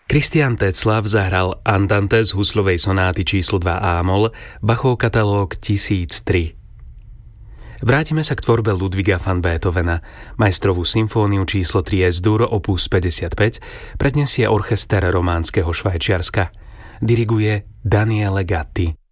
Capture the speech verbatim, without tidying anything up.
Christian Tetzlaff zahral Andante z husľovej sonáty číslo dva A-moll, Bachov katalóg tisíc tri. Vrátime sa k tvorbe Ludwiga van Beethovena. Majstrovú symfóniu číslo tri Es-dur opus päťdesiatpäť predniesie orchester románskeho Švajčiarska. Diriguje Daniele Gatti.